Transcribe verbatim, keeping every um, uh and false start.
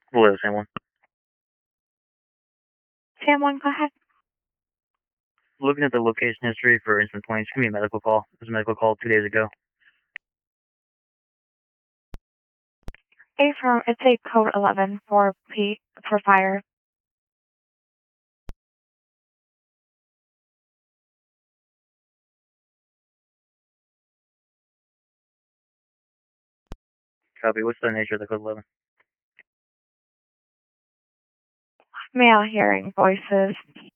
Hello, Sam one. Sam one, go ahead. Looking at the location history for Instant twenty, give me a medical call. There's a medical call two days ago. A from, it's a code eleven for P, for fire. Copy. What's the nature of the code eleven? Male hearing voices.